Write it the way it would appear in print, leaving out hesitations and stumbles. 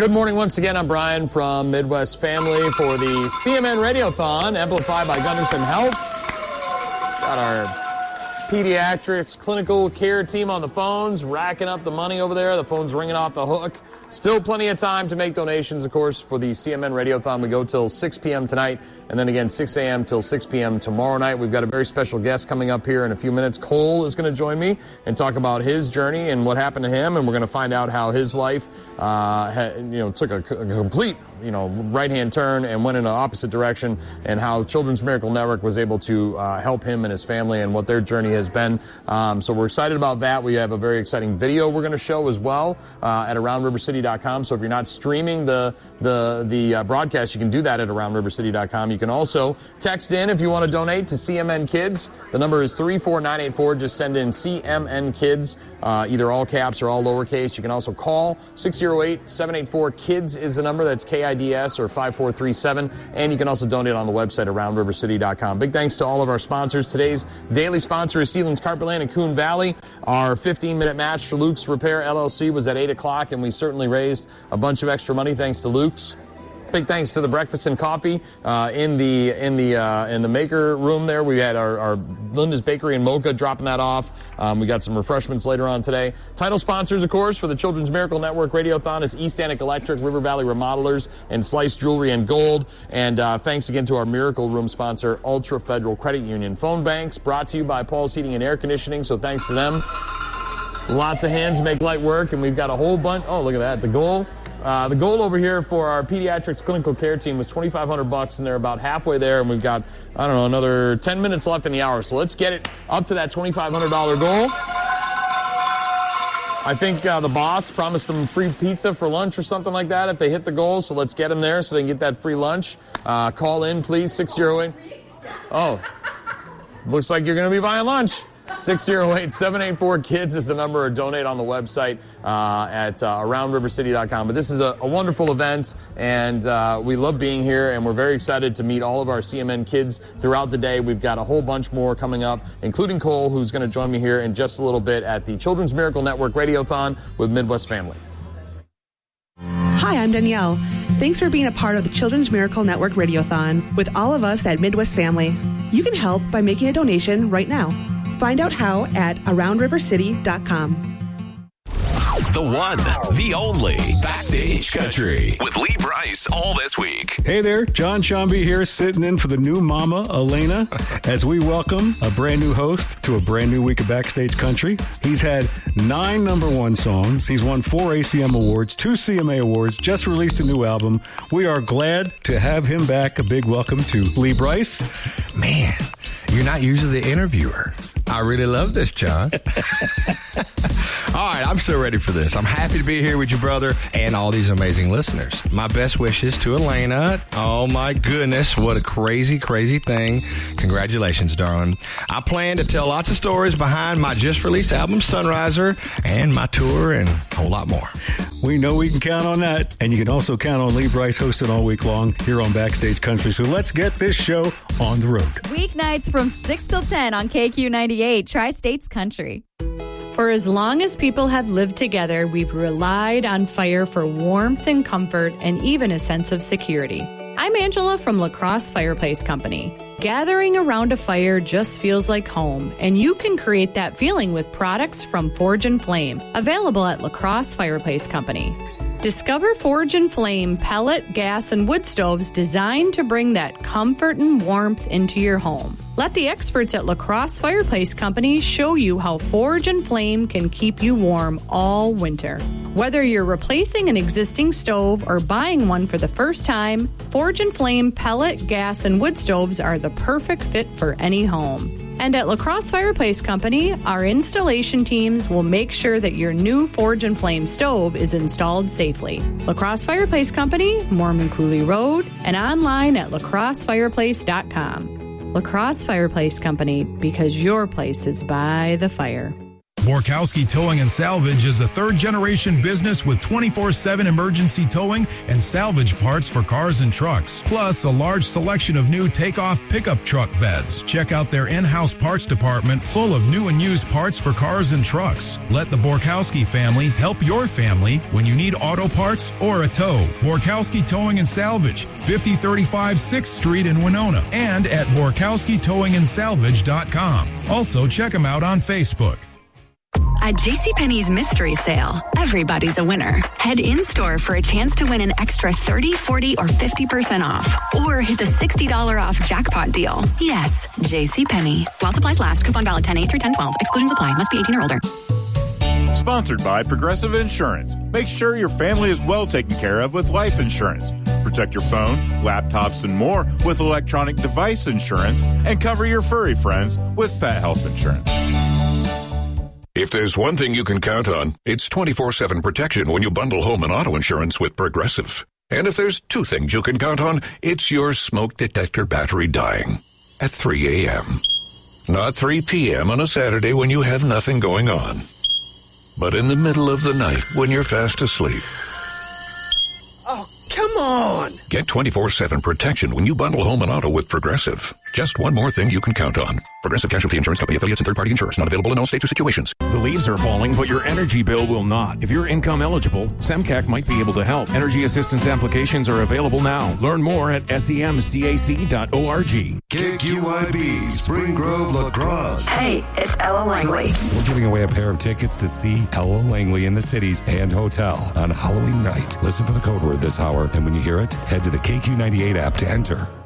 Good morning once again. I'm Brian from Midwest Family for the CMN Radiothon, amplified by Gunderson Health. Got our pediatrics clinical care team on the phones, racking up the money over there. The phone's ringing off the hook. Still plenty of time to make donations, of course, for the CMN Radiothon. We go till 6 p.m. tonight, and then again 6 a.m. till 6 p.m. tomorrow night. We've got a very special guest coming up here in a few minutes. Cole is going to join me and talk about his journey and what happened to him, and we're going to find out how his life took a complete right-hand turn and went in an opposite direction, and how Children's Miracle Network was able to help him and his family and what their journey has been. So we're excited about that. We have a very exciting video we're going to show as well at AroundRiverCity.com. So if you're not streaming the broadcast, you can do that at AroundRiverCity.com. You can also text in if you want to donate to CMN Kids. The number is 34984. Just send in CMN Kids, either all caps or all lowercase. You can also call 608-784-KIDS is the number. That's KIDS or 5437. And you can also donate on the website AroundRiverCity.com. Big thanks to all of our sponsors. Today's daily sponsor is Stevens Carpetland in Coon Valley. Our 15-minute match for Luke's Repair LLC was at 8 o'clock, and we certainly raised a bunch of extra money thanks to Luke's. Big thanks to the breakfast and coffee in the maker room there. We had our Linda's Bakery and Mocha dropping that off. We got some refreshments later on today. Title sponsors, of course, for the Children's Miracle Network Radiothon is East Antic Electric, River Valley Remodelers, and Slice Jewelry and Gold. And thanks again to our Miracle Room sponsor, Ultra Federal Credit Union. Phone banks brought to you by Paul's Heating and Air Conditioning, so thanks to them. Lots of hands make light work, and we've got a whole bunch. Oh, look at that. The goal over here for our pediatrics clinical care team was $2,500, and they're about halfway there, and we've got, another 10 minutes left in the hour. So let's get it up to that $2,500 goal. I think the boss promised them free pizza for lunch or something like that if they hit the goal, so let's get them there so they can get that free lunch. Call in, please, 608. Oh, looks like you're going to be buying lunch. 608-784-KIDS is the number, or donate on the website at AroundRiverCity.com. But this is a wonderful event, and we love being here, and we're very excited to meet all of our CMN kids throughout the day. We've got a whole bunch more coming up, including Cole, who's going to join me here in just a little bit at the Children's Miracle Network Radiothon with Midwest Family. Hi, I'm Danielle. Thanks for being a part of the Children's Miracle Network Radiothon with all of us at Midwest Family. You can help by making a donation right now. Find out how at AroundRiverCity.com. The one, the only, Backstage Country with Lee Brice all this week. Hey there, John Shambi here, sitting in for the new mama, Elena, as we welcome a brand new host to a brand new week of Backstage Country. He's had 9 number 1 songs. He's won 4 ACM awards, 2 CMA awards, just released a new album. We are glad to have him back. A big welcome to Lee Brice. Man, you're not usually the interviewer. I really love this, John. All right, I'm so ready for this. I'm happy to be here with you, brother, and all these amazing listeners. My best wishes to Elena. Oh, my goodness, what a crazy, crazy thing. Congratulations, darling. I plan to tell lots of stories behind my just-released album, Sunriser, and my tour, and a whole lot more. We know we can count on that, and you can also count on Lee Brice hosting all week long here on Backstage Country. So let's get this show on the road. Weeknights from 6 till 10 on KQ98, Tri-States Country. For as long as people have lived together, we've relied on fire for warmth and comfort and even a sense of security. I'm Angela from La Crosse Fireplace Company. Gathering around a fire just feels like home, and you can create that feeling with products from Forge and Flame, available at La Crosse Fireplace Company. Discover Forge and Flame pellet, gas, and wood stoves designed to bring that comfort and warmth into your home. Let the experts at La Crosse Fireplace Company show you how Forge and Flame can keep you warm all winter. Whether you're replacing an existing stove or buying one for the first time, Forge and Flame pellet, gas, and wood stoves are the perfect fit for any home. And at La Crosse Fireplace Company, our installation teams will make sure that your new Forge and Flame stove is installed safely. La Crosse Fireplace Company, Mormon Cooley Road, and online at lacrossefireplace.com. La Crosse Fireplace Company, because your place is by the fire. Borkowski Towing and Salvage is a third-generation business with 24/7 emergency towing and salvage parts for cars and trucks, plus a large selection of new takeoff pickup truck beds. Check out their in-house parts department full of new and used parts for cars and trucks. Let the Borkowski family help your family when you need auto parts or a tow. Borkowski Towing and Salvage, 5035 6th Street in Winona, and at BorkowskiTowingandSalvage.com. Also, check them out on Facebook. At JCPenney's Mystery Sale, everybody's a winner. Head in-store for a chance to win an extra 30, 40, or 50% off. Or hit the $60 off jackpot deal. Yes, JCPenney. While supplies last, coupon valid 10/8 through 10/12. Exclusions apply. Must be 18 or older. Sponsored by Progressive Insurance. Make sure your family is well taken care of with life insurance. Protect your phone, laptops, and more with electronic device insurance. And cover your furry friends with pet health insurance. If there's one thing you can count on, it's 24/7 protection when you bundle home and auto insurance with Progressive. And if there's two things you can count on, it's your smoke detector battery dying at 3 a.m. Not 3 p.m. on a Saturday when you have nothing going on, but in the middle of the night when you're fast asleep. Oh, come on! Get 24/7 protection when you bundle home and auto with Progressive. Just one more thing you can count on. Progressive Casualty Insurance Company affiliates and third-party insurers. Not available in all states or situations. The leaves are falling, but your energy bill will not. If you're income eligible, SEMCAC might be able to help. Energy assistance applications are available now. Learn more at semcac.org. KQIB, Spring Grove, La Crosse. Hey, it's Ella Langley. We're giving away a pair of tickets to see Ella Langley in the Cities and Hotel on Halloween night. Listen for the code word this hour, and when you hear it, head to the KQ98 app to enter.